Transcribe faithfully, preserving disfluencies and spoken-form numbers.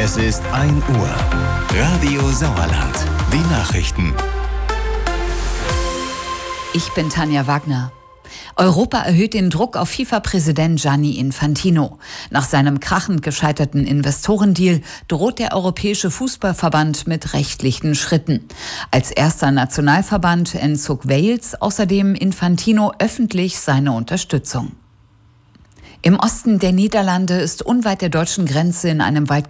Es ist ein Uhr. Radio Sauerland. Die Nachrichten. Ich bin Tanja Wagner. Europa erhöht den Druck auf FIFA-Präsident Gianni Infantino. Nach seinem krachend gescheiterten Investorendeal droht der Europäische Fußballverband mit rechtlichen Schritten. Als erster Nationalverband entzog Wales außerdem Infantino öffentlich seine Unterstützung. Im Osten der Niederlande ist unweit der deutschen Grenze in einem Wald